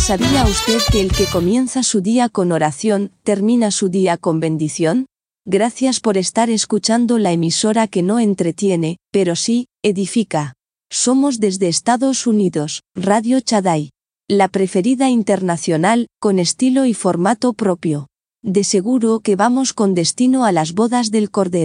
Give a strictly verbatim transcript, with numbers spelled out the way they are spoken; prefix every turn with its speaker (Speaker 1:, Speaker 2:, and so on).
Speaker 1: ¿Sabía usted que el que comienza su día con oración, termina su día con bendición? Gracias por estar escuchando la emisora que no entretiene, pero sí, edifica. Somos desde Estados Unidos, Radio Shaddai. La preferida internacional, con estilo y formato propio. De seguro que vamos con destino a las bodas del Cordero.